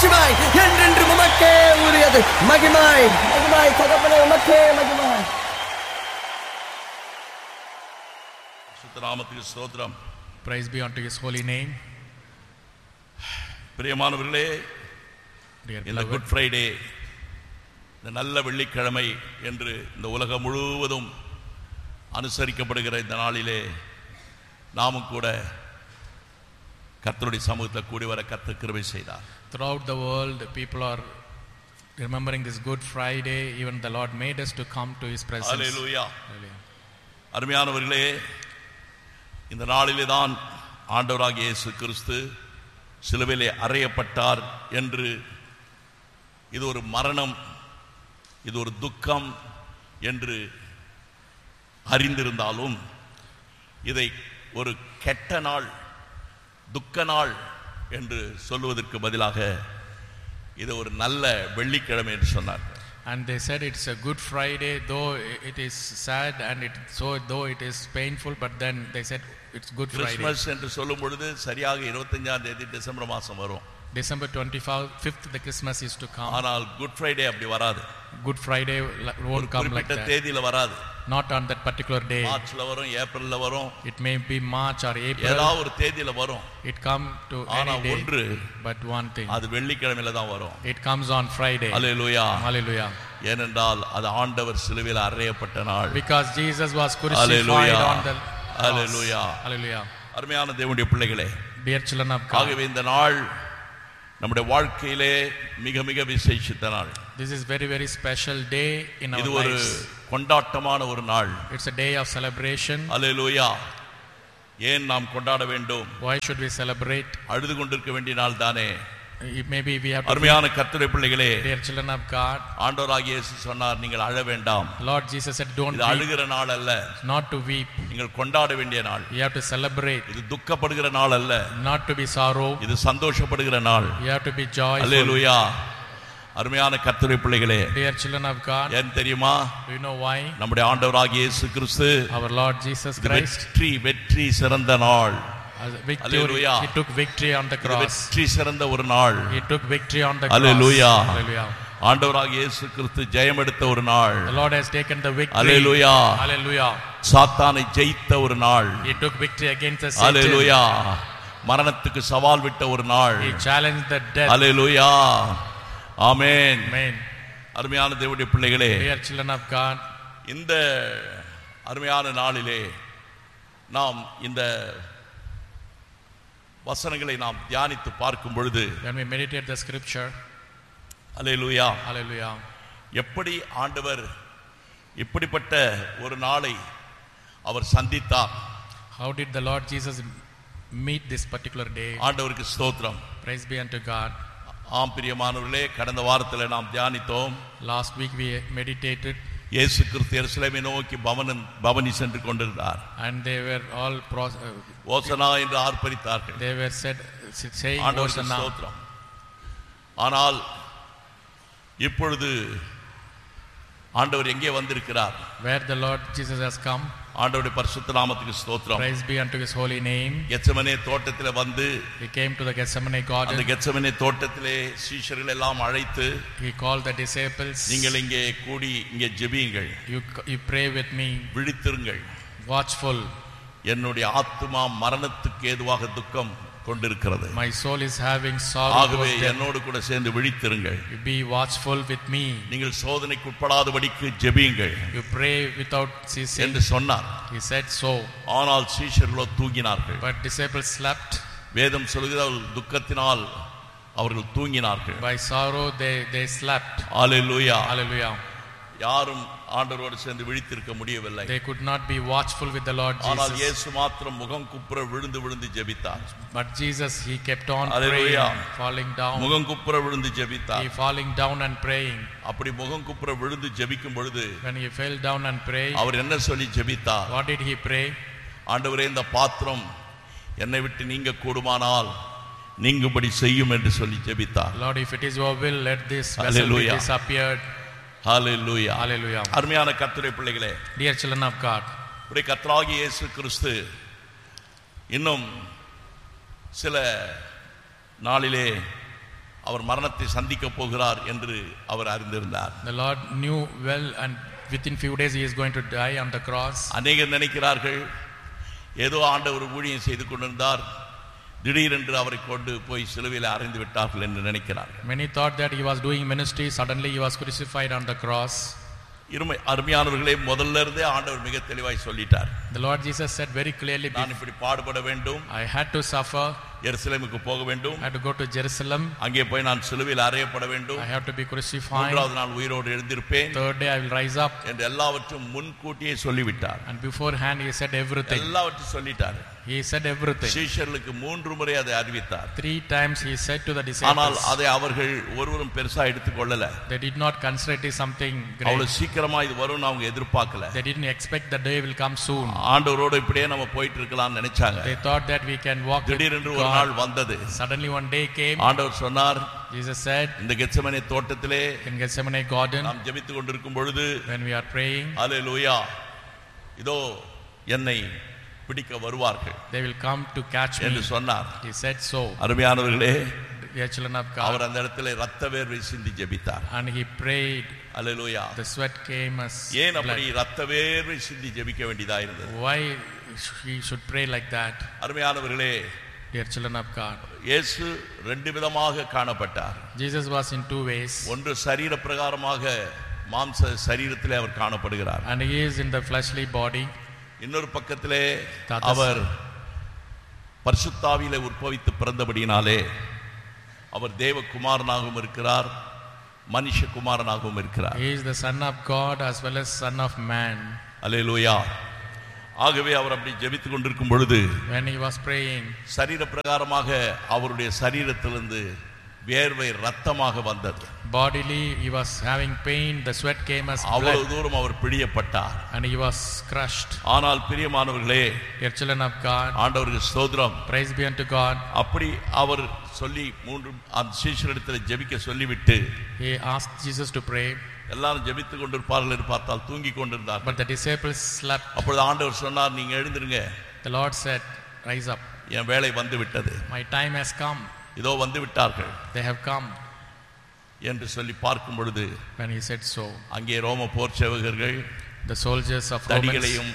மாட்சிமாய் என்றென்று உமக்கே உரியது. மகிமாய் மகிமாய் தகப்பனே உமக்கே மகிமாய். நாமத்துக்கு ஸ்தோத்திரம். Praise be unto his holy name. பிரியமானவர்களே, இந்த குட் ஃப்ரைடே, இந்த நல்ல வெள்ளிக்கிழமை என்று இந்த உலகம் முழுவதும் அனுசரிக்கப்படுகிற இந்த நாளிலே நாமும் கூட கர்த்தருடைய சமூகத்தில் கூடி வர கர்த்தர் கிருபை செய்தார். Throughout the world, people are remembering this Good Friday. Even the Lord made us to come to his presence. Hallelujah. அருமையானவர்களே, இந்த நாளிலே தான் ஆண்டவராகிய இயேசு கிறிஸ்து சிலுவையிலே அறையப்பட்டார் என்று, இது ஒரு மரணம், இது ஒரு துக்கம் என்று அறிந்திருந்தாலும் இதை ஒரு கெட்ட நாள், துக்க நாள் என்று சொல்லுவதற்கு பதிலாக இது ஒரு நல்ல வெள்ளிக்கிழமை என்று சொன்னார். And they said it's a Good Friday, though it is sad and though it is painful, but then they said it's Good Friday. Christmas என்று சொல்லும் பொழுது சரியாக 25ஆம் தேதி டிசம்பர் மாதம் வரும். December 25th the Christmas is to come. ஆனால் good Friday அப்படி வராது. Good Friday won't come like that. தேதியில வராது. Not on that particular day. மார்ச்ல வரும், ஏப்ரல்ல வரும். It may be March or April. ஏதாவது ஒரு தேதியில வரும். It come to any day. But one thing, அது வெள்ளிக்கிழமையில தான் வரும். it comes on Friday. Hallelujah. Hallelujah. ஏனென்றால் அது ஆண்டவர் சிலுவையில் அறையப்பட்ட நாள். Because Jesus was crucified on the cross. Hallelujah. Hallelujah. அருமையான தேவனுடைய பிள்ளைகளே, Dear children of God, ஆகவே இந்த நாள் நம்முடைய வாழ்க்கையிலே மிக மிக விசேஷித்த நாள். This is very very special day in our lives. இது ஒரு கொண்டாட்டமான ஒரு நாள். It's a day of celebration. Hallelujah. ஏன் நாம் கொண்டாட வேண்டும்? Why should we celebrate? அழுது கொண்டிருக்க வேண்டிய நாள் தானே. Maybe we have to. அருமையான கர்த்தருடைய பிள்ளைகளே, Dear children of God, ஆண்டவராகிய இயேசு சொன்னார், நீங்கள் அழ வேண்டாம். Lord Jesus said, don't இது அழுகிற நாள் அல்ல, not to weep. நீங்கள் கொண்டாட வேண்டிய நாள். You have to celebrate. இது துக்கப்படுகிற நாள் அல்ல, not to be sorrow. இது சந்தோஷப்படுகிற நாள். You have to be joyful. அல்லேலூயா. அருமையான கர்த்தருடைய பிள்ளைகளே, Dear children of God, ஏன் தெரியுமா? do you know why? நம்முடைய ஆண்டவராகிய இயேசு கிறிஸ்து, Our Lord Jesus Christ, வெற்றி சிறந்த நாள். Victory. He took victory on the cross. வெற்றி சிறந்த ஒரு நாள். He took victory on the cross. Hallelujah. Hallelujah. ஆண்டவராகிய இயேசு கிறிஸ்து ஜெயம் எடுத்த ஒரு நாள். The Lord has taken the victory. Hallelujah. Hallelujah. சாத்தானை ஜெயித்த ஒரு நாள். He took victory against the Satan. Hallelujah. மரணத்துக்கு சவால் விட்ட ஒரு நாள். He challenged the death. Hallelujah. Amen. Amen. அருமையான தேவனுடைய பிள்ளைகளே, Dear children of God, இந்த அருமையான நாளிலே நாம் இந்த வசனங்களை நாம் தியானித்து பார்க்கும் பொழுது, when we meditate the scripture, hallelujah, hallelujah, எப்படி ஆண்டவர் இப்படிப்பட்ட ஒரு நாளை அவர் சந்தித்தார். how did the Lord Jesus meet this particular day? ஆண்டவருக்கு ஸ்தோத்திரம். Praise be unto God. ஆம் பிரியமானவர்களே, கடந்த வாரத்தில் நாம் தியானித்தோம். Last week we meditated. இயேசு கிறிஸ்து எருசலேமை நோக்கி பவனி சென்று கொண்டிருந்தார். And they were all ஓசனா என்று ஆர்ப்பரித்தார்கள். they were saying ஆண்டவருக்கு ஸ்தோத்திரம். ஆனால் இப்பொழுது ஆண்டவர் எங்கே வந்திருக்கிறார்? Where the Lord Jesus has come. ஆண்டவருடைய பரிசுத்த நாமத்துக்கு ஸ்தோத்திரம். Praise be unto his holy name. Gethsemane தோட்டத்திலே வந்து, he came to the Gethsemane garden. அந்த கெத்செமனே தோட்டத்திலே சீஷர்கள் எல்லாம் அழைத்து, he called the disciples. நீங்கள் இங்கே கூடி இங்கே ஜெபியுங்கள், you pray with me, விழித்திருங்கள், watchful. என்னுடைய ஆத்துமா மரணத்துக்கு ஏதுவாக துக்கம் கொண்டிருக்கிறது. My soul is having sorrow. ஆகவே என்னோடு கூட சேர்ந்து விழித்திருங்கள். You be watchful with me. நீங்கள் சோதனைக்கு உட்படாதபடிக்கு ஜெபியுங்கள். You pray without ceasing என்று சொன்னார். He said so. ஆனால் சீஷர்களோ தூங்கினார்கள். But disciples slept. வேதம் சொல்கிறது, துக்கத்தினால் அவர்கள் தூங்கினார்கள். By sorrow they slept. Hallelujah. Hallelujah. யாரும் ஆண்டவரோடு சேர்ந்து விழித்திருக்க முடியவில்லை. They could not be watchful with the Lord Jesus. ஆனால் இயேசு மாத்திரம் முகம் குப்புற விழுந்து விழுந்து ஜெபித்தார். But Jesus, he kept on Hallelujah. praying, falling down. முகம் குப்புற விழுந்து ஜெபித்தார். He falling down and praying. அப்படி முகம் குப்புற விழுந்து ஜெபிக்கும் பொழுது, when he fell down and prayed, அவர் என்ன சொல்லி ஜெபித்தார்? what did he pray? ஆண்டவரே, இந்த பாத்திரம் என்னை விட்டு நீங்க கூடுமானால் நீங்கும்படி செய்யும் என்று சொல்லி ஜெபித்தார். Lord, if it is your will, let this vessel be disappeared. Hallelujah. Hallelujah. அருமையான கர்த்தருடைய பிள்ளைகளே, dear children of God, உடைய கர்த்தராகிய இயேசு கிறிஸ்து இன்னும் சில நாளிலே அவர் மரணத்தை சந்திக்க போகிறார் என்று அவர் அறிந்திருந்தார். The Lord knew well, and within few days he is going to die on the cross. அநேகர் நினைக்கிறார்கள் ஏதோ ஆண்டவர் ஊழியம் செய்து கொண்டிருந்தார், திடீரென்று அவரை கொண்டு போய் சிலுவையில் அறைந்து விட்டார்கள் என்று நினைக்கிறார்கள். Many thought that he was doing ministry, suddenly he was crucified on the cross. அருமையானவர்களே, முதல்ல இருந்தே ஆண்டவர் மிக தெளிவாய் சொல்லிட்டார். The Lord Jesus said very clearly, நான் இப்படி பாடுபட வேண்டும், I had to suffer, எருசலேமுக்கு போக வேண்டும், I had to go to Jerusalem, அங்கே போய் நான் சிலுவையில் அறையப்பட வேண்டும், I have to be crucified, மூன்றாவது நாள் உயிரோடு எழுந்திருப்பேன், third day I will rise up, என்று எல்லாவற்றையும் முன்கூட்டியே சொல்லிவிட்டார். and beforehand he said everything. எல்லாவற்றையும் சொல்லிட்டார். He said everything. சீஷர்களுக்கு 3 முறை அதை அறிவித்தார். 3 times he said to the ஆனால் disciples. அதை அவர்கள் ஒருவரும் பெருசா எடுத்துக் கொள்ளல. They did not consider it as something great. அவ்வளவு சீக்கிரமா இது வரும்னு அவங்க எதிர்பார்க்கல. They didn't expect the day will come soon. ஆண்டவரோடு இப்படியே நம்ம போயிட்டு இருக்கலாம்னு நினைச்சாங்க. They thought that we can walk with திடீரென்று ஒரு நாள் God. வந்தது. Suddenly one day came. ஆண்டவர் சொன்னார், Jesus said, இந்த கெத்செமனே தோட்டத்திலே in Gethsemane garden, நாம் ஜெபித்துக் கொண்டிருக்கும் பொழுது, when we are praying, ஹல்லேலூயா, இதோ என்னை பிடிக்க வருவார்கள், they will come to catch me என்று சொன்னார். He said so. அருமையானவர்களே, Dear children of our God, அந்த இடத்திலே இரத்த வேர்வை சிந்தி ஜெபித்தார். and he prayed. Hallelujah. The sweat came as ஏன் அப்படி blood. இரத்த வேர்வை சிந்தி ஜெபிக்க வேண்டியதா இருந்தது? Why he should pray like that? அருமையானவர்களே, Dear children of God, இயேசு 2 விதமாக காணப்பட்டார். Jesus was in 2 ways, ஒன்று சரீர பிரகாரமாக மாம்ச சரீரத்திலே அவர் காணப்படுகிறார். and he is in the fleshly body. இன்னொரு பக்கத்திலே That is- அவர் பரிசுத்தாவியிலே உற்பவித்து பிறந்தபடியினாலே அவர் தேவகுமாரனாகவும் இருக்கிறார், மனுஷகுமாரனாகவும் இருக்கிறார். He is the son of God as well as son of man. அல்லேலூயா. ஆகவே அவர் அப்படி ஜெபித்துக் கொண்டிருக்கும் பொழுது When he was praying, சரீர பிரகாரமாக அவருடைய சரீரத்திலிருந்து வேர்வை ரத்தமாக வந்தது. bodily he was having pain, the sweat came as அவ்வளவு blood, தூரம் அவர் பிடியப்பட்டார். and he was crushed. ஆனால் பிரியமானவர்களே, Dear children of God, ஆண்டவருக்கு ஸ்தோத்திரம். praise be unto God. அப்படி அவர் சொல்லி 3 அந்த சீஷரிடத்தில் ஜெபிக்க சொல்லிவிட்டு He asked Jesus to pray, எல்லாரும் ஜெபித்துக் கொண்டிருப்பார்கள் என்று பார்த்தால் தூங்கிக் கொண்டிருந்தார்கள். but the disciples slept. அப்பொழுது ஆண்டவர் சொன்னார், நீங்க எழுந்திருங்க, The Lord said, rise up, என் வேலை வந்து விட்டது, my time has come, இதோ வந்து விட்டார்கள் they have come. என்று சொல்லி பார்க்கும் பொழுது When he said so, அங்கே ரோம போர் சேவகர்கள் the soldiers of Romans தடிகளையும்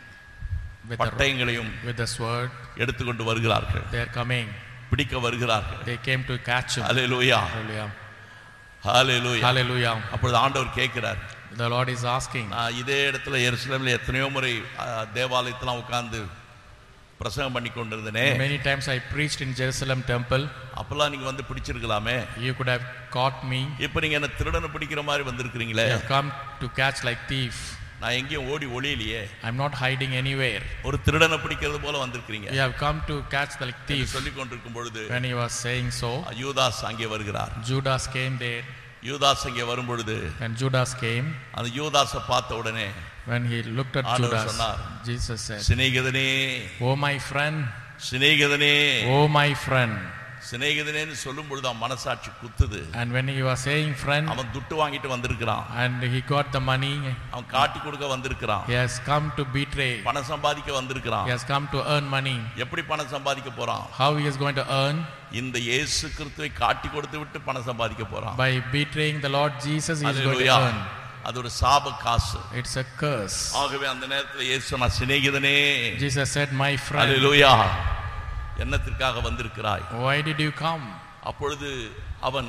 with பட்டயங்களையும் the sword, எடுத்துக்கொண்டு வருகிறார்கள், they are coming. பிடிக்க வருகிறார்கள். They came to catch him. Hallelujah, Hallelujah. Hallelujah. Hallelujah. அப்பொழுது ஆண்டவர் கேட்கிறார், The Lord is asking, நான் இதே இடத்துல எருசலேமில் எத்தனையோ முறை தேவாலயத்தில் உட்கார்ந்து பிரசங்கம் பண்ணி கொண்டிருந்தனே, many times I preached in Jerusalem temple, அப்பெல்லாம் நீங்க வந்து பிடிச்சிருக்கலாமே, you could have caught me. இப்ப நீங்க என்ன திருடனை பிடிக்கிற மாதிரி வந்திருக்கிறீங்களே, You have come to catch like thief. நான் எங்கேயும் ஓடி ஒளியிலையே, I'm not hiding anywhere. ஒரு திருடனை பிடிக்கிறது போல வந்திருக்கிறீங்க You have come to catch like என்று thief. சொல்லிக் கொண்டிருக்கும் பொழுது When he was saying so, யூதாஸ் அங்கே வருகிறார். Judas came there. யூதாஸ் அங்கே வரும் பொழுது When Judas came, அந்த யூதாஸை பார்த்த உடனே when he looked at ஆண்டவர் Judas, சொன்னார், Jesus said, சிநேகிதனே, oh my friend, சிநேகிதனே, oh my friend. சிநேகிதனேன்னு சொல்லும் பொழுது அவன் மனசாட்சி குத்துது. And when he was saying friend, அவன் துட்டு வாங்கிட்டு வந்திருக்கிறான், and he got the money, அவன் காட்டி கொடுக்க வந்திருக்கிறான், he has come to betray, பணம் சம்பாதிக்க வந்திருக்கிறான். he has come to earn money. எப்படி பணம் சம்பாதிக்க போறான்? How he is going to earn? இந்த இயேசு கிறிஸ்துவை காட்டி கொடுத்து விட்டு பணம் சம்பாதிக்க போறான். By betraying the Lord Jesus, he is going to hallelujah. earn. அது ஒரு சாப காசு. It's a curse. ஆகவே அந்த நேரத்தில் இயேசு சொன்னார், சிநேகிதனே, Jesus said, my friend, hallelujah, என்னத்திற்காக வந்திருக்கிறாய்? why did you come? அப்பொழுது அவன்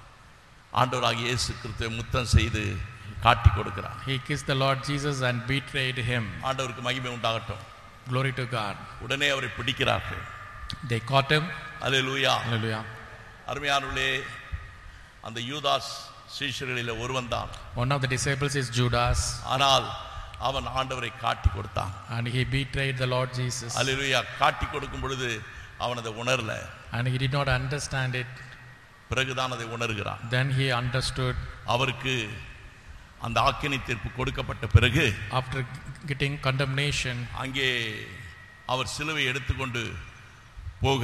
ஆண்டவராகிய இயேசு கிறிஸ்துவை முத்தம் செய்து காட்டி கொடுக்கிறான். He kissed the Lord Jesus and betrayed him. ஆண்டவருக்கு மகிமை உண்டாகட்டும். Glory to God. உடனே அவரை பிடிக்கிறார்கள். They caught him. Hallelujah. Hallelujah. அருமையானவர்களே, அந்த யூதாஸ் சீஷர்களிலே ஒருவன் தான். One of the disciples is Judas, ஆனால் அவன் ஆண்டவரை காட்டி கொடுத்தான். and he betrayed the Lord Jesus. அல்லேலூயா. காட்டி கொடுக்கும் பொழுது அவன் அதை உணரல, And he did not understand it. பிறகுதான் அதை உணர்கிறான். Then he understood. அவருக்கு அந்த ஆக்கினை தீர்ப்பு கொடுக்கப்பட்ட பிறகு, After getting condemnation, அங்கே அவர் சிலுவை எடுத்துக்கொண்டு போக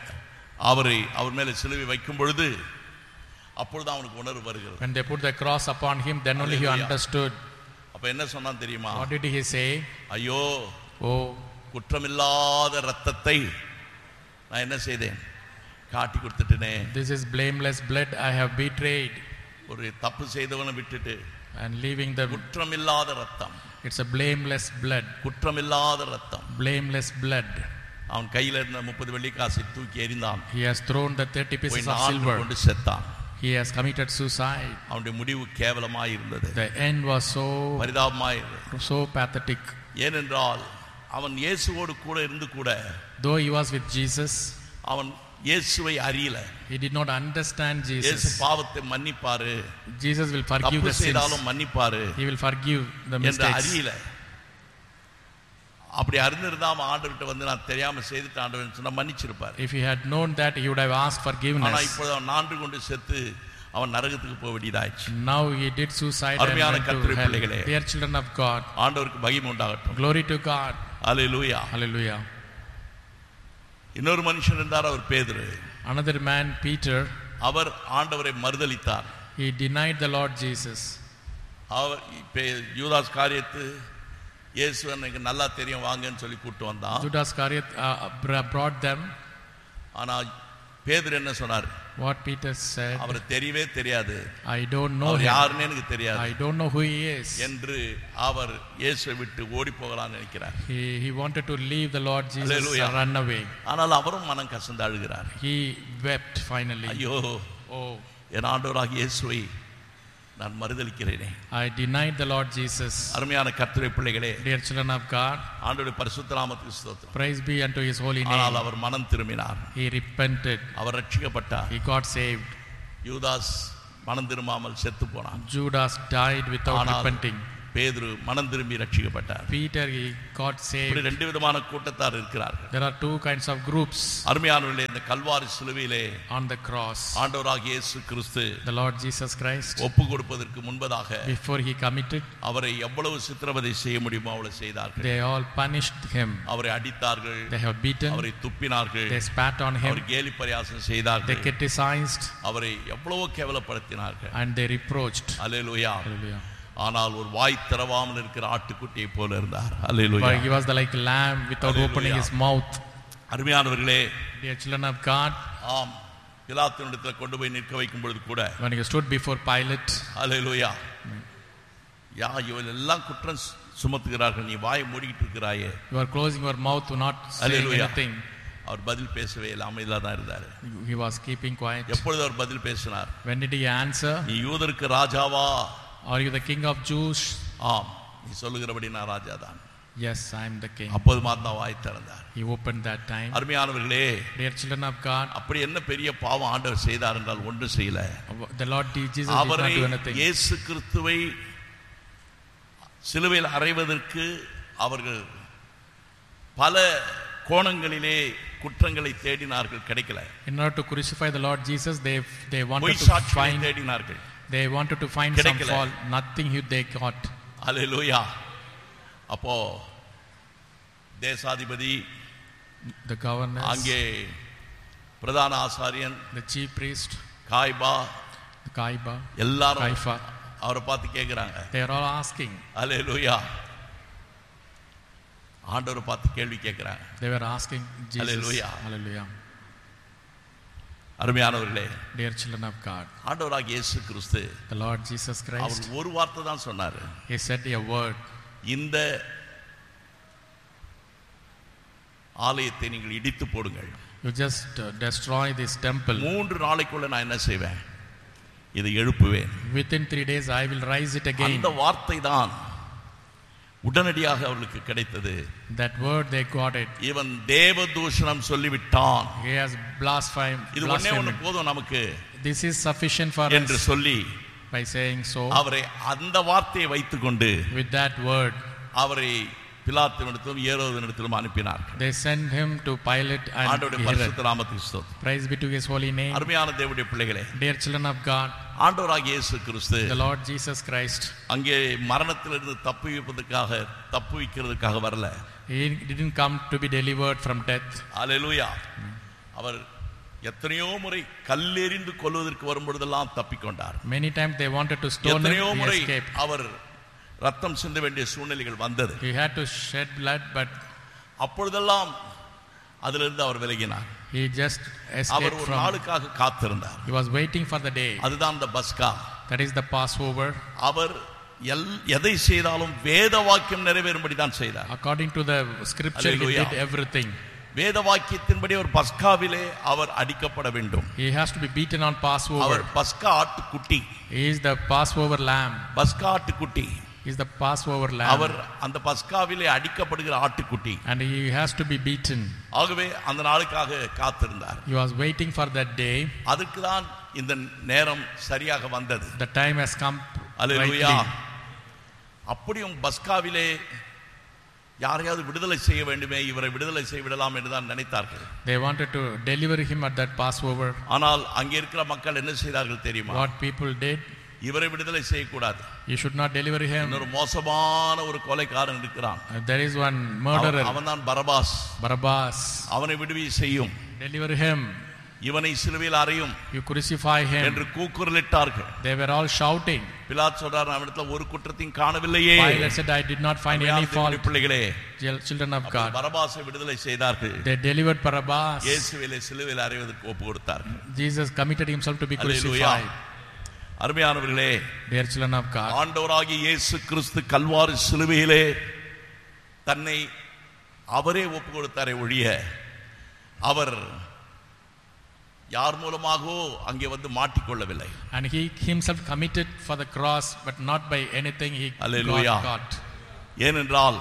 அவர் மேலே சிலுவை வைக்கும் பொழுது அப்பொழுது அவனுக்கு உணர்வு வருகிறது. when they put the cross upon him, then only he Hallelujah. understood. அப்ப என்ன சொன்னான் தெரியுமா? What did he say? ஐயோ, Oh, குற்றமில்லாத இரத்தத்தை நான் என்ன செய்தேன்? காட்டி கொடுத்துட்டேனே. This is blameless blood I have betrayed. ஒரு தப்பு செய்தவனை விட்டுட்டு And leaving the, குற்றமில்லாத ரத்தம். it's a blameless blood. குற்றமில்லாத ரத்தம். Blameless blood. அவன் கையில இருந்த 30 வெள்ளிக்காசை தூக்கி எறிந்தான். He has thrown the 30 pieces of silver. கொண்டு செத்தான். He has committed suicide. அவனுடைய முடிவு கேவலமாய் இருந்தது. The end was so பரிதாபமாய் இருந்தது. So pathetic. ஏனென்றால் அவன் இயேசுவோடு கூட இருந்து கூட, though he was with Jesus, அவன் இயேசுவை அறியல. he did not understand Jesus. இயேசு பாவத்தை மன்னிப்பாரு, Jesus will forgive the sins, செய்தாலும் மன்னிப்பாரு, he will forgive the mistakes. அறியல. அப்படி அறிந்திருந்தா அவன் ஆண்டவர்கிட்ட வந்து நான் தெரியாம செய்துட்டேன் ஆண்டவர்னு சொன்னா மன்னிச்சிருப்பார். If he had known that, he would have asked forgiveness. ஆனா இப்போது அவன் நான்கு கொண்டு செத்து அவன் நரகத்துக்கு போக வேண்டியதாயிற்று. Now he did suicide and went to hell. Dear children of God, ஆண்டவருக்கு மகிமை உண்டாகட்டும். glory to God. Hallelujah. Hallelujah. இன்னொரு மனுஷன் இருந்தார், அவர் பேதுரு. Another man, Peter, அவர் ஆண்டவரை மறுதலித்தார். he denied the Lord Jesus. அவர் யூதாஸ் காரியத்து இயேசு எனக்கு நல்லா தெரியும் வாங்கன்னு சொல்லி கூட்டி வந்தான். Judas Iscariot brought them. ஆனா பேதுரு என்ன சொன்னார்? What Peter said, அவர் தெரியவே தெரியாது, I don't know him, யாருன்னு எனக்கு தெரியாது, I don't know who he is என்று அவர் இயேசுவை விட்டு ஓடி போகலாம்னு நினைக்கிறார். He wanted to leave the Lord Jesus and run away. ஆனால் அவரும் மனம் கசந்து அழுகிறார். He wept finally. ஐயோ, என் ஆண்டவராகிய இயேசுவை நான் மறுதலிக்கிறேனே. I denied the Lord Jesus. அருமையான கர்த்தருடைய பிள்ளைகளே, dear children of God, ஆண்டவருடைய பரிசுத்த நாமத்துக்கு ஸ்தோத்திரம். praise be unto his holy name. ஆனால் அவர் மனம் திரும்பினார். He repented. Our ரட்சிக்கப்பட்டார். He got saved. யூதாஸ் மனம் திரும்பாமல் செத்து போனான். Judas died without repenting. பேதுரு மனம் திரும்பி ரட்சிக்கப்பட்டார். Peter, he got saved. இப்படி ரெண்டு விதமான கூட்டத்தார் இருக்கிறார்கள். There are two kinds of groups. அருமையானவர்களே, இந்த கல்வாரி சிலுவையிலே on the cross, ஆண்டவராகிய இயேசு கிறிஸ்து, the Lord Jesus Christ, ஒப்பு கொடுப்பதற்கு முன்பதாக, before he committed, அவரை எவ்வளவு சித்திரவதை செய்ய முடியுமோ அவ்வளவு செய்தார்கள். they all punished him. அவரை அடித்தார்கள், they have beaten, அவரை துப்பினார்கள், they spat on him, அவரை கேலி பரியாசம் செய்தார்கள், they criticized, அவரை எவ்வளவோ கேவலப்படுத்தினார்கள், and they reproached. Hallelujah. Hallelujah. ஆனால் ஒரு வாய் திறவாமல் இருக்கிற ஆட்டுக்குட்டியை போல இருந்தார். அல்லேலூயா. But he was like a lamb without opening his mouth. அருமையானவர்களே, dear children of God, ஆம், பிலாத்துவிடத்தில் கொண்டு போய் நிற்க வைக்கும் பொழுது கூட, when he stood before Pilate, அல்லேலூயா, இவர்கள் எல்லாம் குற்றம் சுமத்துகிறார்கள், நீ வாயை மூடிக்கிட்டு இருக்கிறாயே, you are closing your mouth to not saying anything. அவர் பதில் பேசவே இல்லை, அமைதியா தான் இருந்தார். He was keeping quiet. எப்பொழுது அவர் பதில் பேசினார்? when did he answer? நீ யூதருக்கு ராஜாவா? Are you the king of Jews? ஆம், நீ சொல்லுகிறபடி நான் ராஜா தான். Yes, I am the king. அப்போது மாத்திரம் வாய் திறந்தார். He opened that time. அருமையானவர்களே, dear children of God, அப்படி என்ன பெரிய பாவம் ஆண்டவர் செய்தார் என்றால் ஒன்றும் செய்யல. the Lord Jesus did not do anything. இயேசு கிறிஸ்துவை சிலுவையில் அறைவதற்கு அவர்கள் பல கோணங்களிலே குற்றங்களை தேடினார்கள், கிடைக்கல. in order to crucify the Lord Jesus, they wanted to find, தேடினார்கள், they wanted to find some fault, nothing they got. அல்லேலூயா. அப்போ தேசாதிபதி, the governor, அங்கே பிரதான ஆசாரியன், the chief priest, காய்பா, எல்லாரும் அவரை பார்த்து கேட்கிறாங்க. they are all asking. அல்லேலூயா. ஆண்டவரை பார்த்து கேள்வி கேட்கிறாங்க. they were asking Jesus. Hallelujah. Hallelujah. அருமையானவர்களே, dear children of God, ஆண்டவராகிய இயேசு கிறிஸ்து, the Lord Jesus Christ, அவர் ஒரு வார்த்தை தான் சொன்னார். he said a word. இந்த ஆலயத்தை நீங்கள் இடித்து போடுங்கள். you just destroy this temple. 3 நாளைக்குள்ள நான் என்ன செய்வேன்? இதை எழுப்புவேன். within 3 days I will rise it again. அந்த வார்த்தை தான் உடனடியாக அவர்களுக்கு கிடைத்தது. that word they got it. இவன் தேவதூஷணம் சொல்லிவிட்டான். he has blasphemed. இது ஒண்ணே ஒண்ணு போதும் நமக்கு. this is sufficient for என்று us. சொல்லி, by saying so, அவரை அந்த வார்த்தையை வைத்துக்கொண்டு, with that word, அவரை பிலாத்துவிடத்திலும் ஏரோதிடத்திலும் அனுப்பினார். they sent him to Pilate and ஆண்டவருடைய பரிசுத்த நாமத்துக்கு ஸ்தோத்திரம். praise be to his holy name. அருமையான தேவனுடைய பிள்ளைகளே, dear children of God, ஆண்டவராகிய இயேசு கிறிஸ்து, the Lord Jesus Christ, அங்கே மரணத்திலிருந்து தப்புவிக்கிறதுக்காக வரல. he didn't come to be delivered from death. அல்லேலூயா. அவர் எத்தனையோ முறை கல்லெறிந்து கொல்வதற்கு வரும்பொழுதெல்லாம் தப்பிக்கொண்டார். many times they wanted to stone him, எத்தனையோ முறை he escaped. அவர் ரத்தம் சிந்த வேண்டிய சூழ்நிலைகள் வந்தது. he had to shed blood, but அப்பொழுதெல்லாம் அதிலிருந்து அவர் விலகினார். He just escaped அவர் ஒரு from. நாளுக்காக காத்திருந்தார். He was waiting for the day. அதுதான் அந்த பஸ்கா. That is the Passover. அவர் எதை செய்தாலும் வேத வாக்கியம் நிறைவேறும்படி தான் செய்தார். According to the scripture, he did everything. வேத வாக்கியத்தின்படி ஒரு பஸ்காவிலே அவர் அடிக்கப்பட வேண்டும். He has to be beaten on Passover. அவர் பஸ்கா ஆட்டுக்குட்டி. He is the Passover lamb. பஸ்கா ஆட்டுக்குட்டி. He is the Passover lamb. அவர் அந்த பஸ்காவிலே அடிக்கப்படுகிற ஆட்டுக்குட்டி. And he has to be beaten. ஆகவே அந்த நாளுக்காக காத்திருந்தார். He was waiting for that day. அதுக்கு தான் இந்த நேரம் சரியாக வந்தது. The time has come. அல்லேலூயா. அப்படியும் பஸ்காவிலே யாரையாவது விடுதலை செய்ய வேண்டுமே, இவரை விடுதலை செய்ய விடலாம் என்று தான் நினைத்தார்கள். They wanted to deliver him at that Passover. ஆனால் அங்கே இருக்கிற மக்கள் என்ன செய்தார்கள் தெரியுமா? What people did? இவரை விடுதலை செய்யக்கூடாது. You should not deliver him. இன்னொரு மோசமான ஒரு கொலைக்காரன் இருக்கிறான். There is one murderer. அவன்தான் பரபாஸ். Barabbas. அவனை விடுவி செய்யும். Deliver him. இவனை சிலுவையில் அறையும். You crucify him. என்று கூக்குரலிட்டார்கள். They were all shouting. பிலாத்து சொல்றார், அவனிடத்துல ஒரு குற்றத்தையும் காணவில்லையே. Pilate said, I did not find any fault. பிள்ளைகளே, Children of God. பரபாசை விடுதலை செய்தார்கள். They delivered Barabbas. இயேசுவை சிலுவையில் அறைவதற்கு ஒப்பு கொடுத்தார்கள். Jesus committed himself to be crucified. அருமையானவர்களே, dear children of God, ஆண்டவராகிய இயேசு கிறிஸ்து கல்வாரி சிலுவையிலே தன்னை அவரே ஒப்பு கொடுத்தாரே ஒழிய அவர் யார் மூலமாகவோ அங்கே வந்து மாட்டிக்கொள்ளவில்லை. And he himself committed for the cross, but not by anything he got. ஏனென்றால்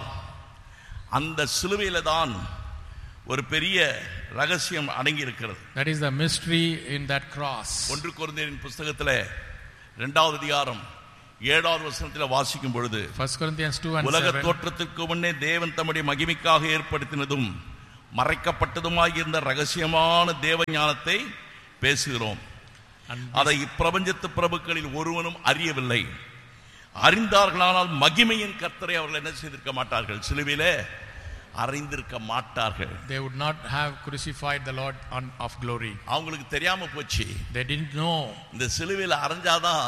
அந்த சிலுவையில தான் ஒரு பெரிய ரகசியம் அடங்கி இருக்கிறது. That is the mystery in that cross. 1 கொரிந்தியரின் புத்தகத்திலே 2வது அதிகாரம் 7வது வசனத்தில் வாசிக்கும் பொழுது, 1 Corinthians 2:7, உலக தோற்றத்திற்கு முன்னே தேவன் தம்முடைய மகிமைக்காக ஏற்படுத்தினதும் மறைக்கப்பட்டதுமாய் இருந்த ரகசியமான தேவ ஞானத்தை பேசுகிறோம். அதை இப்பிரபஞ்சத்து பிரபுக்களில் ஒருவனும் அறியவில்லை. அறிந்தார்களானால் மகிமையின் கர்த்தரை அவர்கள் என்ன செய்திருக்க மாட்டார்கள், சிலுவையிலே அறிந்திருக்க மாட்டார்கள். They would not have crucified the Lord of glory. அவங்களுக்கு தெரியாம போச்சு. They didn't know. இந்த சிலுவையில அறைஞ்சாதான்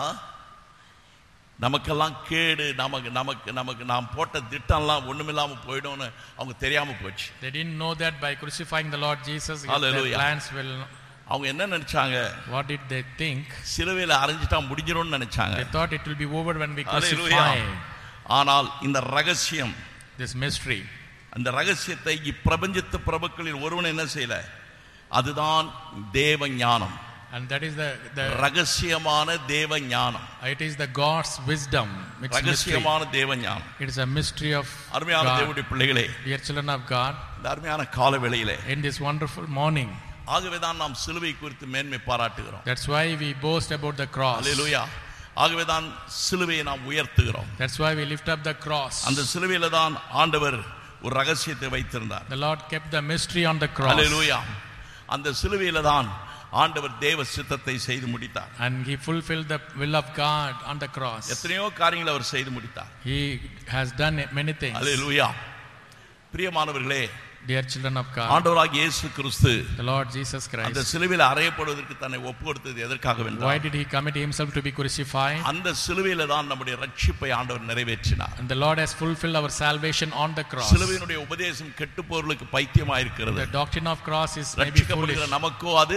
நமக்கெல்லாம் கேடு, நமக்கு நாம் போட்ட திட்டம்லாம் ஒண்ணுமில்லாம போயிடும்னு அவங்க தெரியாம போச்சு. They didn't know that by crucifying the Lord Jesus, their plans will. அவங்க என்ன நினைச்சாங்க? What did they think? சிலுவையில அறைஞ்சிட்டா முடிஞ்சிரும்னு நினைச்சாங்க. They thought it will be over when we crucify. ஆனால் இந்த ரகசியம், this mystery, அந்த ரகசியத்தை இப்பிரபஞ்சத்து பிரபுக்களில் ஒருவன் என்ன செய்யல, அதுதான் தேவ ஞானம். And that is the ரகசியமான தேவ ஞானம். It is the God's wisdom. It's ரகசியமான தேவ ஞானம். It is a mystery of அருமையான தேவனுடைய பிள்ளைகளே, dear children of God, இந்த அருமையான கால வேளையிலே, in this wonderful morning, ஆகவேதான் நாம் சிலுவை குறித்து மேன்மை பாராட்டுகிறோம். That's why we boast about the cross. அல்லேலூயா. ஆகவேதான் சிலுவையை நாம் உயர்த்துகிறோம். That's why we lift up the cross. அந்த சிலுவையில தான் ஆண்டவர் ஒரு ரகசியத்தை வைத்திருந்தார். The Lord kept the mystery on the cross. அல்லேலூயா. அந்த சிலுவையில தான் ஆண்டவர் தேவ சித்தத்தை செய்து முடித்தார். And he fulfilled the will of God on the cross. எத்தனையோ காரியங்களை அவர் செய்து முடித்தார். He has done many things. அல்லேலூயா. பிரியமானவர்களே, dear children of God, ஆண்டவராகிய இயேசு கிறிஸ்து the Lord Jesus Christ, அந்த சிலுவையில் அறையப்படுவதற்கு தன்னை ஒப்புக்கொடுத்தது எதற்காக என்றால், why did he commit himself to be crucified? அந்த சிலுவையில தான் நம்முடைய ரட்சிப்பை ஆண்டவர் நிறைவேற்றினார். And the Lord has fulfilled our salvation on the cross. சிலுவையினுடைய உபதேசம் கெட்டுப்போர்களுக்கு பைத்தியமாய் இருக்கிறது. The doctrine of cross is maybe ரட்சிக்கப்படுகிற foolish. நமக்கோ அது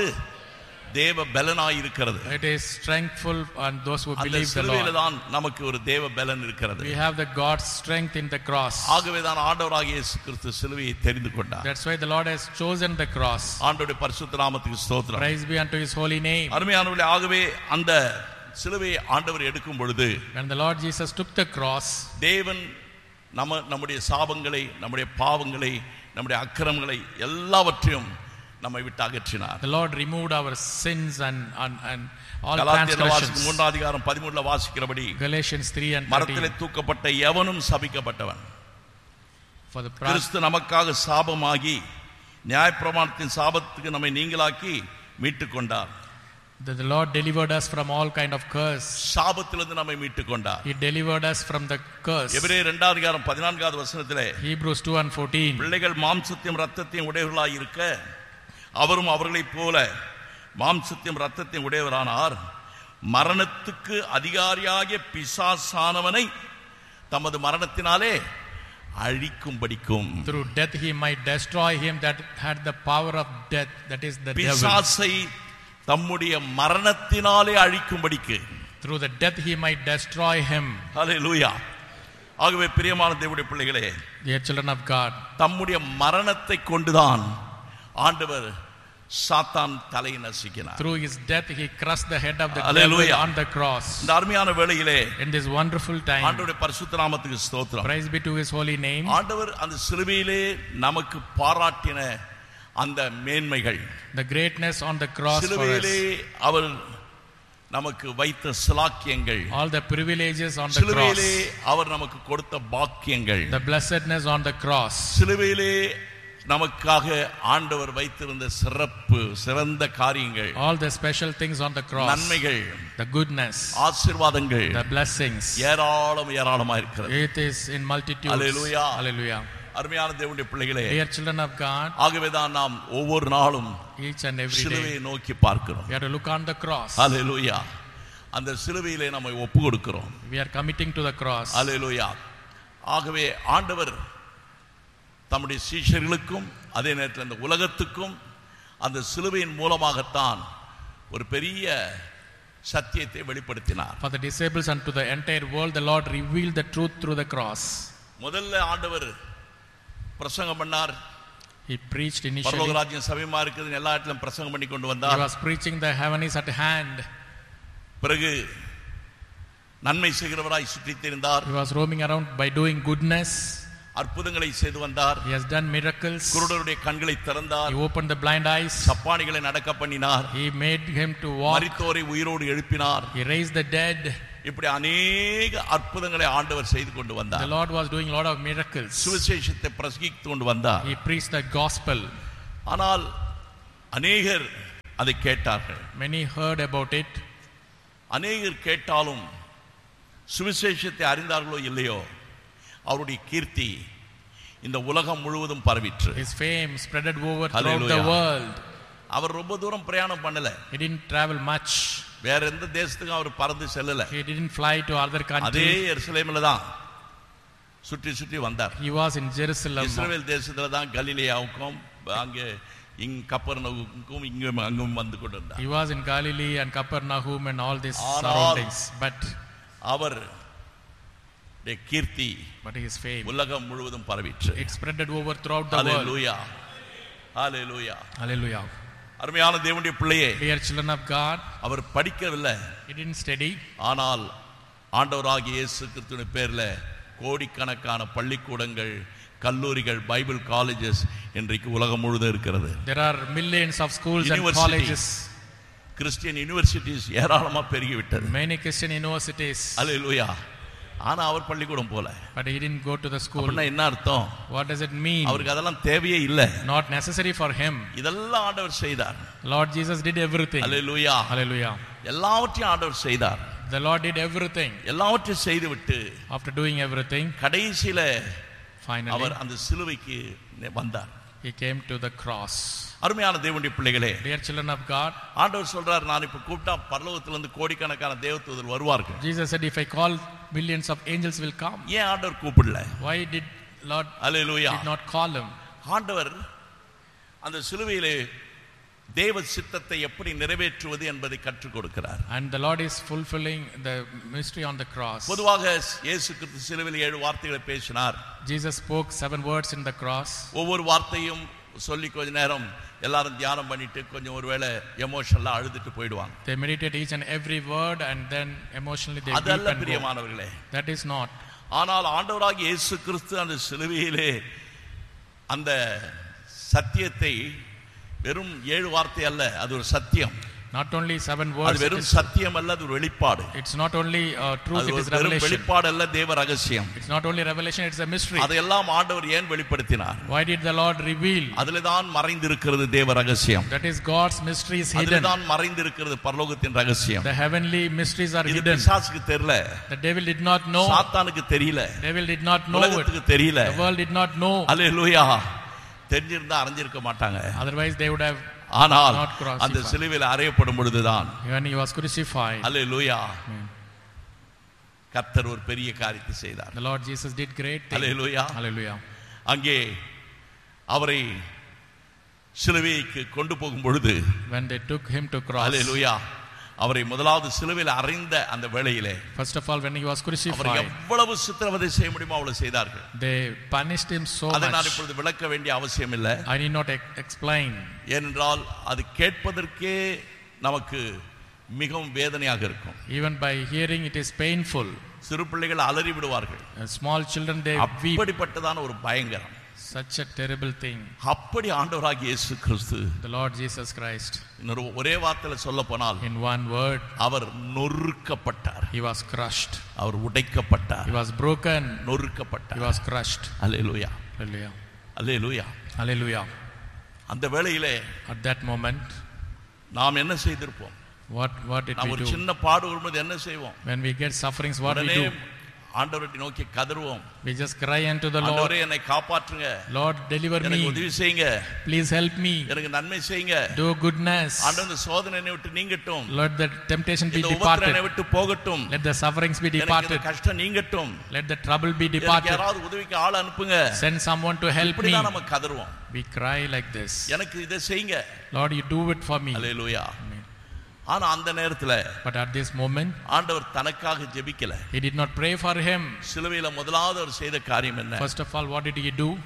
தேவ பலனாய் இருக்கிறது. It is strengthful on those who believe the Lord. சிலுவையில தான் நமக்கு ஒரு தேவ பலன் இருக்கிறது. We have the God's strength in the cross. ஆகவே தான் ஆண்டவராகிய இயேசு கிறிஸ்து சிலுவையை தெரிந்து கொண்டார். That's why the Lord has chosen the cross. ஆண்டவருடைய பரிசுத்த நாமத்துக்கு ஸ்தோத்திரம். Praise be unto his holy name. அருமையானவர்களே, ஆகவே அந்த சிலுவையை ஆண்டவர் எடுக்கும் பொழுது, when the Lord Jesus took the cross, தேவன் நம்முடைய சாபங்களை, நம்முடைய பாவங்களை, நம்முடைய அக்கிரமங்களை எல்லாவற்றையும் நம்மை விட்டு அகற்றினார். The Lord removed our sins and all transgressions. 3 அதிகாரம் 13 வாசிக்கிறபடி, Galatians 3:13, மரத்திலே தூக்கப்பட்ட எவனும் சபிக்கப்பட்டவன். For the கிறிஸ்து நமக்காக சாபமாகி நியாயப்பிரமாணத்தின் சாபத்துக்கு நம்மை நீங்களாக்கி மீட்டுக் கொண்டார். The Lord delivered us from all kind of curse. சாபத்திலிருந்து நம்மை மீட்டுக் கொண்டார். He delivered us from the curse. எபிரேயர் 2 அதிகாரம் 14வது வசனத்திலே, Hebrews 2:14, பிள்ளைகள் மாம்சத்தையும் இரத்தத்தையும் உடையவர்களாய் இருக்க அவரும் அவர்களைப் போல மாம்சத்தையும் இரத்தத்தையும் உடையவரானார். மரணத்துக்கு அதிகாரியாகிய பிசாசானவனை தமது மரணத்தினாலே அழிக்கும்படிக்கும். Through death he might destroy him that had the power of death, that is the devil. பிசாசை தம்முடைய மரணத்தினாலே அழிக்கும்படிக்கு. Through the death he might destroy him. ஹல்லேலூயா. ஆகவே பிரியமான தேவனுடைய பிள்ளைகளே, Dear children of God, தம்முடைய மரணத்தை கொண்டுதான் ஆண்டவர் சாத்தான் தலையை நசுக்கினார். through his death he crushed the head of the Hallelujah. devil on the cross. இந்த அருமையான வேளையிலே In this wonderful time, ஆண்டவருடைய பரிசுத்த நாமத்துக்கு ஸ்தோத்திரம். praise be to his holy name. ஆண்டவர் அந்த சிலுவையிலே நமக்கு பாராட்டின அந்த மேன்மைகள், The greatness on the cross for us, சிலுவையிலே அவர் நமக்கு வைத்த சிலாக்கியங்கள், all the privileges on the cross, சிலுவையிலே அவர் நமக்கு கொடுத்த பாக்கியங்கள், the blessedness on the cross, சிலுவையிலே நமக்காக ஆண்டவர் வைத்திருந்த சிறந்த காரியங்கள், all the special things on the cross, நன்மைகள், the goodness, ஆசீர்வாதங்கள், the blessings, ஏராளமா இருக்கிறது. it is in multitudes. Hallelujah. Hallelujah. அருமையான தேவனுடைய பிள்ளைகளே, Dear children of God, ஆகவேதான் நாம் ஒவ்வொரு நாளும் each and every சிலுவையை day நோக்கி பார்க்கிறோம். we have to look on the cross. ஹல்லேலூயா. அந்த சிலுவையிலே நம்மை ஒப்பு கொடுக்கிறோம். We are committing to the cross. ஹல்லேலூயா. ஆகவே ஆண்டவர் தம்முடைய சீஷர்களுக்கும் அதே நேரத்தில் இந்த உலகத்துக்கும் அந்த சிலுவையின் மூலமாகத்தான் ஒரு பெரிய சத்தியத்தை வெளிப்படுத்தினார். For the disciples and to the entire world, the Lord revealed the truth through the cross. முதல்ல ஆண்டவர் பிரசங்கம் பண்ணார். He preached initially. பரலோக ராஜ்யம் சமீபமா இருக்குது, எல்லா இடத்திலும் பிரசங்கம் பண்ணி கொண்டு He வந்தார். was preaching the heaven is at hand. பிறகு நன்மை செய்கிறவராய் சுற்றித் திரிந்தார். He was roaming around by doing goodness. அற்புதங்களை செய்து வந்தார். He has done miracles. குருடருடைய கண்களை திறந்தார். He opened the blind eyes. சப்பானிகளை நடக்க பண்ணினார். He made him to walk. மரித்தோரை உயிரோடு எழுப்பினார். He raised the dead. இப்படி அநேக அற்புதங்களை ஆண்டவர் செய்து கொண்டு The வந்தார். Lord was doing a lot of miracles. சுவிசேஷத்தை பிரசங்கித்து கொண்டு வந்தார். He preached the gospel. ஆனால் அநேகர் அதை கேட்டார்கள். Many heard about it. அநேகர் கேட்டாலும் சுவிசேஷத்தை அறிந்தார்களோ இல்லையோ, அவருடைய கீர்த்தி இந்த உலகம் முழுவதும் பரவிற்று. His fame spreaded over throughout Hallelujah. the world. அவர் ரொம்ப தூரம் பிரயாணம் பண்ணல. He didn't travel much. வேற எந்த தேசத்துக்கும் அவர் பறந்து செல்லல. He didn't fly to other அதே countries. எருசலேமில் தான் சுற்றி சுற்றி வந்தார். He was in Jerusalem. இஸ்ரவேல் தேசத்துல தான் கலிலேயாவுக்கும் அங்கே கப்பர்நகூமுக்கும் இங்கும் அங்கும் வந்து கொண்டிருந்தார். He was in Galilee and Capernaum and all these ஆனால் surroundings. But our Keerthi his fame, உலகம் முழுவதும் பரவிற்று. it spreaded over throughout the world. Hallelujah. Hallelujah. Hallelujah. அருமையான தேவனுடைய பிள்ளையே, Dear children of God, அவர் படிக்கவில்லை. he didn't study. ஆனால் ஆண்டவராகிய இயேசு கிறிஸ்துவின் பேர்ல கோடிக்கணக்கான பள்ளிக்கூடங்கள், கல்லூரிகள், பைபிள் காலேஜஸ் இன்றைக்கு உலகம் முழுவதும் இருக்கிறது. There are millions of schools and Universities. colleges. Christian universities ஏராளமா பெருகிவிட்டது. Many Christian universities. ஹல்லேலூயா. ஆனா அவர் பள்ளிக்கூடம் போல. But he didn't go to the school. அப்படின்னா என்ன அர்த்தம்? What does it mean? அவருக்கு அதெல்லாம் தேவையே இல்லை. Not necessary for him. இதெல்லாம் ஆண்டவர் செய்தார். Lord Jesus did everything. Hallelujah. Hallelujah. எல்லாவற்றையும் ஆண்டவர் செய்தார். The Lord did everything. எல்லாவற்றையும் செய்துவிட்டு After doing everything, கடைசியில finally அவர் அந்த சிலுவைக்கு வந்தார். he came to the cross. அருமையான தேவனுடைய பிள்ளைகளே, Dear children of God, ஆண்டவர் சொல்றார், நான் இப்ப கூப்பிட்டா பரலோகத்திலிருந்து கோடிக்கணக்கான தேவதூதர் வருவார்கள். Jesus said, if I call, millions of angels will come. ஏன் ஆண்டவர் கூப்பிடல? Why did Lord hallelujah. did not call him? ஆண்டவர் அந்த சிலுவையிலே தேவ சித்தத்தை எப்படி நிறைவேற்றுவது என்பதை கற்றுக் கொடுக்கிறார். And the Lord is fulfilling the mystery on the cross. பொதுவாக இயேசு கிறிஸ்து சிலுவையில் 7 வார்த்தைகளை பேசினார். Jesus spoke 7 words in the cross. ஒவ்வொரு வார்த்தையும் சொல்லி கொஞ்ச நேரம் எல்லாரும் தியானம் பண்ணிட்டு கொஞ்சம் ஒருவேளை எமோஷனலா அழுதுட்டு போயிடுவாங்க. They meditate each and every word and then emotionally they weep அதல்ல and go. பிரியமானவர்களே. That is not. ஆனால் ஆண்டவராகிய இயேசு கிறிஸ்து அந்த சிலுவையிலே அந்த சத்தியத்தை வெறும் 7 வார்த்தை அல்ல, அது ஒரு சத்தியம். Not only 7 அது words. வெறும் சத்தியம் அல்ல, அது ஒரு வெளிப்பாடு. It's not only truth, அது it ஒரு is வெறும் revelation. வெளிப்பாடு அல்ல, தேவ ரகசியம். It's not only revelation, it's a mystery. அதையெல்லாம் ஆண்டவர் ஏன் வெளிப்படுத்தினார்? Why did the Lord reveal? அதிலே தான் மறைந்திருக்கிறது தேவ ரகசியம். That is God's mysteries அதிலே hidden. தான் மறைந்திருக்கிறது பரலோகத்தின் ரகசியம். The heavenly mysteries are இது hidden. பிசாசுக்கு தெரியல. The devil did not know. சாத்தானுக்கு தெரியல. Devil did not know it. உலகத்துக்கு தெரியல. The world did not know. அல்லேலூயா. தெரிஞ்சிருந்தா அறிஞ்சிருக்க மாட்டாங்க. Otherwise they would have ஆனால் not crucified. அந்த சிலுவையில் அறையப்படும் பொழுதுதான் when he was crucified. அல்லேலூயா கர்த்தர் ஒரு பெரிய காரியத்தை செய்தார். The Lord Jesus did great things. Hallelujah. Hallelujah. அங்கே அவரை சிலுவைக்கு கொண்டு போகும் பொழுது, when they took him to cross, ஹல்லேலூயா, அவரை முதலாவது சிலுவையில் அறைந்த அந்த வேளையிலே, first of all when he was crucified, அவரை எவ்வளவு சித்திரவதை செய்ய முடியுமோ அவ்வளவு செய்தார்கள். they punished him so அதை நான் much. இப்பொழுது விளக்க வேண்டிய அவசியம் இல்லை. I need not explain. ஏனென்றால் அது கேட்பதற்கே நமக்கு மிகவும் வேதனையாக இருக்கும். Even by hearing it is painful. சிறு பிள்ளைகள் அலறி விடுவார்கள். Small children they weep. அப்படிப்பட்டதான ஒரு பயங்கரம். Such a terrible thing. அப்படி ஆண்டவராகிய இயேசு கிறிஸ்து, The Lord Jesus Christ, இன்னொரு ஒரே வார்த்தையில சொல்ல போனால், in one word, our நொறுக்கப்பட்டார். he was crushed. Our உடைக்கப்பட்டார். He was broken. நொறுக்கப்பட்டார். He was crushed. Hallelujah. Hallelujah. Hallelujah. Hallelujah. அந்த வேளையிலே At that moment, நாம் என்ன செய்திருப்போம்? what did நாம் we ஒரு do? சின்ன பாடு வரும்போது என்ன செய்வோம்? When we get sufferings, what we உடனே do? ஆண்டவரை நோக்கி கதறுவோம். We just cry unto the Lord. ஆண்டவரே என்னை காப்பாற்றுங்க. Lord, deliver எனக்கு me. உதவி செய்யுங்க. Please help me. எனக்கு நன்மை செய்யுங்க. Do goodness. ஆண்டவரே இந்த சோதனை என்னை விட்டு நீங்கட்டும். Let the temptation be இந்த உபத்திரவம் என்னை departed. விட்டு போகட்டும். Let the sufferings be எனக்கு இந்த departed. கஷ்டம் நீங்கட்டும். Let the trouble be எனக்கு departed. யாராவது உதவிக்கு ஆள் அனுப்புங்க. Send someone to help me. இப்படிதான் நம்ம கதறுவோம். We cry like this. எனக்கு இதை செய்யுங்க. Lord, you do it for me. Hallelujah. Amen. ஆனா அந்த நேரத்துல But at this moment, ஆண்டவர் தனக்காக ஜெபிக்கல. he did not pray for him. சிலுவையில முதலாவது அவர் செய்த காரியம் என்ன? First of all, what did he do?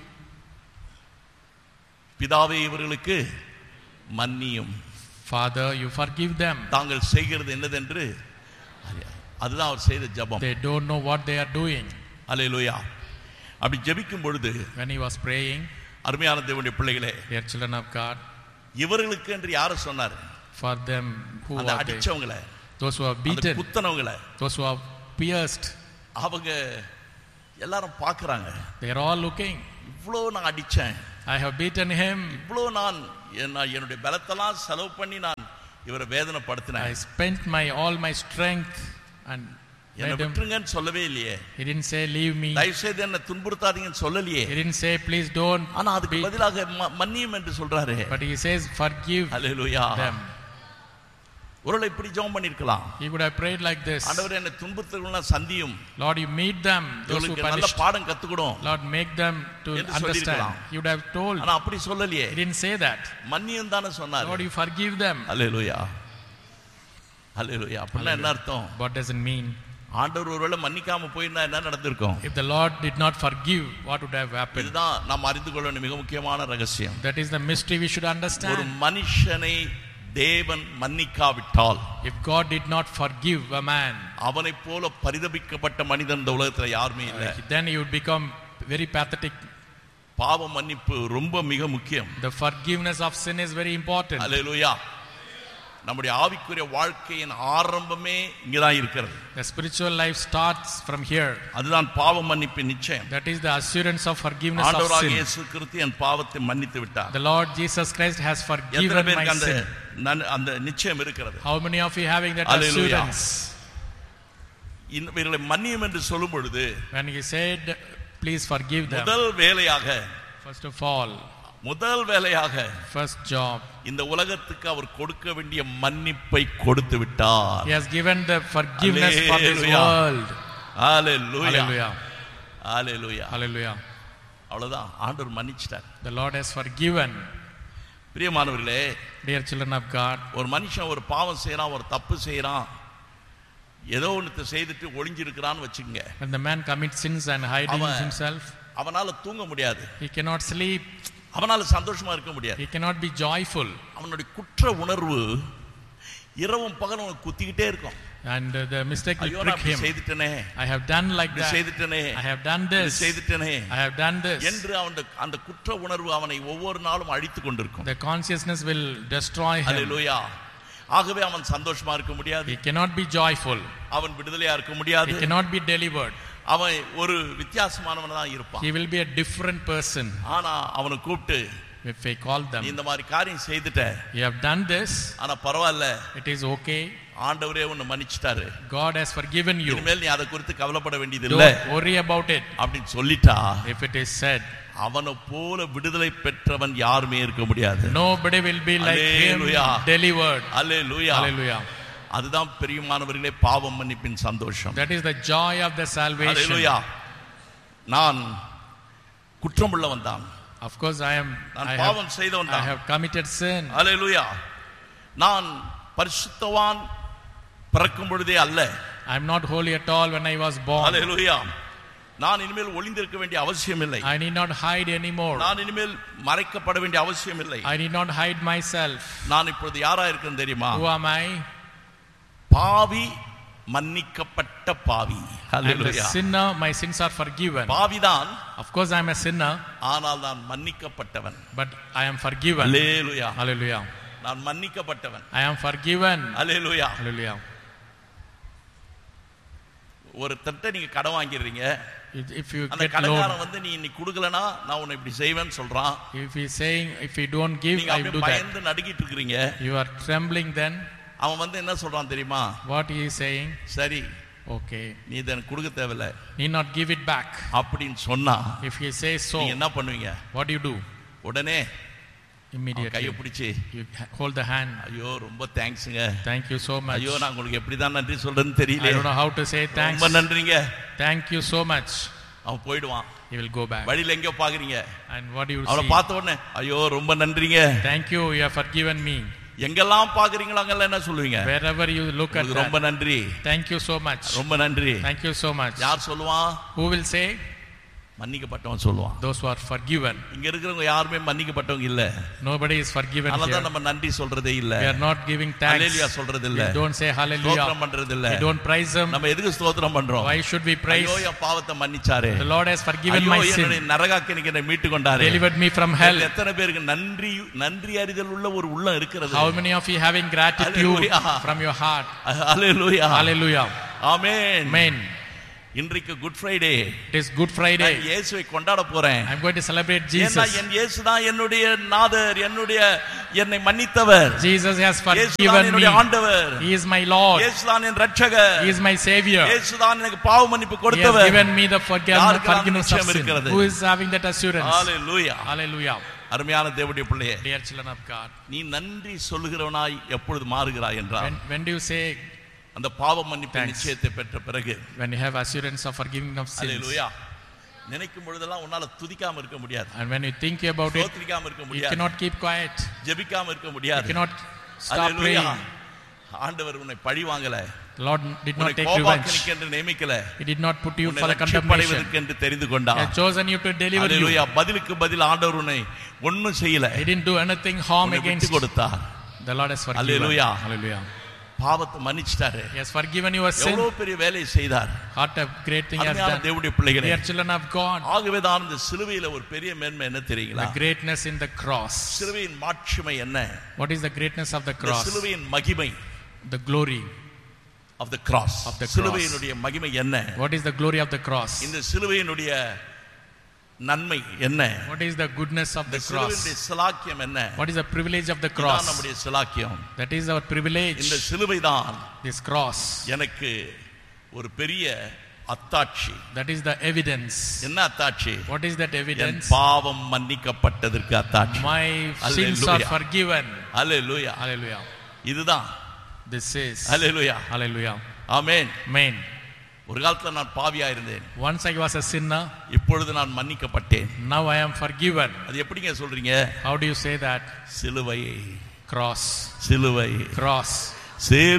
பிதாவே இவர்களுக்கு மன்னியும். Father, you forgive them. தாங்கள் செய்கிறது என்னதென்று அதுதான் அவர் செய்த ஜெபம். They don't know what they are doing. அல்லேலூயா. அப்படி ஜெபிக்கும் பொழுது, When he was praying, அருமையான தேவனுடைய பிள்ளைகளே, dear children of God, இவர்களுக்கு என்று யாரை சொன்னார்? for them who அந்த are they? அடிச்சவங்கள, Those who are அந்த beaten, குத்தனவங்கள, those who are pierced, அவங்க எல்லாரும் பார்க்கறாங்க. they are all looking. இவ்வளோ நான் அடிச்சேன், I have beaten him. இவ்வளோ நான் என்னுடைய பலத்தெல்லாம் செலவு பண்ணி நான் இவரை I வேதனைப்படுத்தினேன். spent all my strength and என்னை made him. விட்டுருங்கன்னு சொல்லவே இல்லையே. He didn't say leave me. தயவு செய்து என்னை துன்புறுத்தாதீங்கன்னு சொல்லலையே. He didn't say please don't ஆனா அதுக்கு beat. பதிலாக மன்னியும் என்று சொல்றாரு. But he says forgive hallelujah. them. ஒருவேளை இப்படி ஜெபம் பண்ணிருக்கலாம். He would have prayed like this. ஆண்டவரே என்னை துன்புறுத்துறவங்கள சந்தியும். Lord, you meet them, those who இவங்களுக்கு நல்ல punish. பாடம் கத்துக்கணும். Lord, make them to என்று understand. சொல்லிருக்கலாம். He would have told. ஆனா அப்படி சொல்லலையே. He didn't say that. மன்னியும் தானே சொன்னாரு. Lord, you forgive them. அல்லேலூயா. அல்லேலூயா. அப்படின்னா என்ன அர்த்தம்? What does it mean? ஆண்டவர் ஒருவேளை மன்னிக்காம போயிருந்தா என்ன நடந்திருக்கும்? If the Lord did not forgive, what would have happened? இதுதான் நாம் அறிந்து கொள்ள வேண்டிய மிக முக்கியமான ரகசியம். That is the mystery we should ஒரு understand. மனுஷனை தேவன் மன்னிக்காவிட்டால், If God did not forgive a man, அவனை போல பரிதபிக்கப்பட்ட மனிதன் இந்த உலகத்துல யாருமே இல்லை. then he would become very pathetic. பாவ மன்னிப்பு ரொம்ப மிக முக்கியம். The forgiveness of sin is very important. அல்லேலூயா. நம்முடைய ஆவிக்குரிய வாழ்க்கையின் ஆரம்பமே இங்கதான் இருக்கிறது. The spiritual life starts from here. அதுதான் பாவ மன்னிப்பின் நிச்சயம். That is the assurance of forgiveness of ஆண்டவராகிய sin. இயேசு கிறிஸ்து என் பாவத்தை மன்னித்து விட்டார். The Lord Jesus Christ has எத்தனை forgiven my பேருக்கு அந்த sin. அந்த நிச்சயம் இருக்கிறது? How many of you having that Hallelujah. assurance? இவர்களை மன்னியும் என்று சொல்லும் பொழுது, When he said, please forgive them. முதல் வேலையாக, First of all, முதல் வேலையாக first job, இந்த உலகத்துக்கு அவர் கொடுக்க வேண்டிய மன்னிப்பை கொடுத்து விட்டார். he has given the forgiveness for this Hallelujah. world. Hallelujah. Hallelujah. Hallelujah. Hallelujah. அவ்வளவுதான், ஆண்டவர் மன்னிச்சிட்டார். The Lord has forgiven. பிரியமானவர்களே, Dear children of God, ஒரு மனுஷன் ஒரு பாவம் செய்யறான், ஒரு தப்பு செய்யறான், ஏதோ ஒன்று செய்துட்டு ஒளிஞ்சிருக்கிறான்னு வச்சுக்கங்க. when the man commits sins and hiding himself, அவனால தூங்க முடியாது, he cannot sleep, அவனால சந்தோஷமா இருக்க முடியாது, he cannot be joyful, அவனுடைய குற்ற உணர்வு இரவும் பகலும் குத்திக்கிட்டே இருக்கும். and the mistake will ஐயோ prick நான் him. செய்துட்டனே, I have done like இப்படி that, செய்துட்டனே, I have done this, செய்துட்டனே I have done this. என்று அந்த குற்ற உணர்வு அவனை ஒவ்வொரு நாளும் அழித்து கொண்டிருக்கும். The consciousness will destroy him. அல்லேலூயா. ஆகவே அவன் சந்தோஷமா இருக்க முடியாது, He cannot be joyful, அவன் விடுதலையா இருக்க முடியாது, he cannot be delivered, அவன் ஒரு வித்தியாசமானவனா தான் இருப்பான். he will be a different person. ஆனா அவனை கூப்பிட்டு, If we call நீ them, இந்த மாதிரி காரியம் செய்துட்ட, you have done this, ஆனா பரவாயில்ல, it is okay, ஆண்டவரே உன்னை மன்னிச்சிட்டாரு, God has forgiven you, இனிமேல் நீ அதை குறித்து கவலைப்பட வேண்டியது இல்ல don't worry about it. அப்படின்னு சொல்லிட்டா, If it is said, அவனை போல விடுதலை பெற்றவன் யாருமே இருக்க முடியாது. nobody will be like him, Hallelujah. delivered. Hallelujah. Hallelujah. அதுதான் பிரியமானவர்களே பாவம் மன்னிப்பின் சந்தோஷம். That is the joy of the salvation. ஹalleluya. நான் குற்றமுள்ளவன் தான். Of course நான் பாவம் செய்தவன் தான். I have committed sin. ஹalleluya. நான் பரிசுத்தவான் பிறக்கும் பொழுதே அல்ல. I am not holy at all when I was born. ஹalleluya. நான் இனிமேல் ஒளிந்திருக்க வேண்டிய அவசியம் இல்லை. I need not hide anymore. நான் இனிமேல் மறைக்கப்பட வேண்டிய அவசியம் இல்லை. I need not hide myself. நான் இப்பொழுது யாரா இருக்கேன் தெரியுமா? Who am I? பாவி மன்னிக்கப்பட்ட பாவி. ஹalleluya. I'm a sinner, my sins are forgiven. பாவிதான். Of course I am a sinner. ஆனால் நான் மன்னிக்கப்பட்டவன். But I am forgiven. Hallelujah. Hallelujah. நான் மன்னிக்கப்பட்டவன். I am forgiven. Hallelujah. Hallelujah. ஒரு தட்டை நீங்க கடன் வாங்கிடுறீங்க. If you அந்த get கடன்காரன் loan, வந்து நீ இன்னைக்கு கொடுக்கலனா நான் உன்னை இப்படி செய்வேன்னு சொல்றான். if he is saying if you don't give, I do that. பயந்து நடுங்கிட்டு இருக்கீங்க. You are trembling then. அவன் வந்து என்ன சொல்றான் தெரியுமா? What he is saying? சரி, okay, நீ இதன் கொடுக்க தேவையில்ல. need not give it back. அப்படின்னு சொன்னா If he says so, நீங்க என்ன பண்ணுவீங்க? what do you do? உடனே Immediately கையை பிடிச்சு you hold the hand. ஐயோ ரொம்ப தேங்க்ஸ்ங்க. Thank you so much. ஐயோ நான் உங்களுக்கு எப்படி தான் நன்றி சொல்றேன்னு தெரியல. I don't know how to say thanks. ரொம்ப நன்றிங்க. Thank you so much. அவன் போய்டுவான். He will go back. வழியில எங்க பாக்குறீங்க? And what do you அவனை see? பார்த்த உடனே ஐயோ ரொம்ப நன்றிங்க. Thank you, you have forgiven me. எங்கெல்லாம் பாக்குறீங்களோ அங்கெல்லாம் என்ன சொல்லுவீங்க? Wherever you look at ரொம்ப that, நன்றி. thank you so much. ரொம்ப நன்றி. Thank you so much. யார் சொல்லுவான்? Who will say? மன்னிக்கப்பட்டவன் சொல்லுவான். Those who are forgiven. இங்க இருக்கிறவங்க யாருமே மன்னிக்கப்பட்டவங்க இல்ல. Nobody is forgiven அதனால here. நம்ம நன்றி சொல்றதே இல்ல. We are not giving thanks. ஹalleluya சொல்றது இல்ல. We don't say hallelujah. ஸ்தோத்திரம் பண்றது இல்ல. We don't praise him. நம்ம எதுக்கு ஸ்தோத்திரம் பண்றோம்? Why should we praise? ஐயோ என் பாவத்தை மன்னிச்சாரே. The Lord has forgiven my sin. என்னை நரகாக்கினிக்கு என்னை மீட்டு கொண்டாரே. Delivered me from hell. எத்தனை பேருக்கு நன்றி அறிதல் உள்ள ஒரு உள்ளம் இருக்கிறது? How many of you having gratitude from your heart? Hallelujah. Hallelujah. Amen. Amen. இன்றைக்கு good Friday. It is Good Friday. நான் இயேசுவை கொண்டாட போறேன். I am going to celebrate Jesus. ஏன்னா என் இயேசு தான் என்னுடைய நாதர், என்னை மன்னித்தவர். Jesus has இயேசு தான் forgiven me. என்னுடைய ஆண்டவர். He is my Lord. இயேசு தான் என் இரட்சகர். He is my Savior. இயேசு தான் எனக்கு பாவ மன்னிப்பு He has கொடுத்தவர். given me the forgiveness of sin. இருக்கிறது? Who is having that assurance? Hallelujah. Hallelujah. அருமையான தேவனுடைய பிள்ளையே, Dear children of God, நீ நன்றி சொல்லுகிறவனாய் எப்பொழுது மாறுகிறாய் என்றால் when do you say அந்த பாவ மன்னிப்பு Thanks. நிச்சயத்தை பெற்ற பிறகு? when you have assurance of forgiving of sins? ஹalleluya. நினைக்கும் பொழுதெல்லாம் உன்னால துதிக்காம இருக்க முடியாது. And when you think about it, ஸ்தோத்திரிக்காம இருக்க you முடியாது. cannot keep quiet. ஜெபிக்காம இருக்க You முடியாது. cannot stop ஹalleluya. praying. ஆண்டவர் உன்னை பழி வாங்கல. The Lord did not உன்னை take revenge. கோபாக்கினிக்கு என்று நியமிக்கல. He did not put you உன்னை for the condemnation. ரட்சிப்படைவதற்கு என்று தெரிந்து He கொண்டார். has chosen you to deliver you. ஹalleluya. பதிலுக்கு பதில் ஆண்டவர் உன்னை ஒண்ணும் செய்யல. He didn't do anything harm உன்னை against விட்டு கொடுத்தார். The Lord has forgiven. Hallelujah. Hallelujah. பாவத்தை மன்னிச்சிட்டாரு. He has forgiven your sin. எவ்வளவு பெரிய வேலையை செய்தார். What a great thing he has அருமையான done. தேவனுடைய பிள்ளைகளே, Dear children of God, ஆகவே தான் இந்த சிலுவையில ஒரு பெரிய மேன்மை என்ன தெரியுங்களா? the greatness in the cross. சிலுவையின் மாட்சிமை என்ன? What is the greatness of the இந்த cross? சிலுவையின் மகிமை The glory of the cross. of the cross. சிலுவையினுடைய மகிமை என்ன? What is the glory of the cross? இந்த சிலுவையினுடைய நன்மை என்ன? What is the goodness of the சிலுவையினுடைய cross? சிலாக்கியம் என்ன? What is the privilege of the இதுதான் cross? நம்முடைய சிலாக்கியம். That is our privilege. இந்த சிலுவை தான் This cross. எனக்கு ஒரு பெரிய அத்தாட்சி. That is the evidence. என்ன அத்தாட்சி? What is that N evidence? பாவம் மன்னிக்கப்பட்டதற்கு அத்தாட்சி. My sins are forgiven. Hallelujah. Hallelujah. இதுதான். This is. Hallelujah. Hallelujah. Amen. Amen. ஒரு காலத்துல நான் பாவியா இருந்தேன். Once I was a sinner. இப்பொழுது நான் மன்னிக்கப்பட்டேன். Now I am forgiven. அது எப்படிங்க சொல்றீங்க? How do you say that? சிலுவை. Cross. சிலுவை. Cross.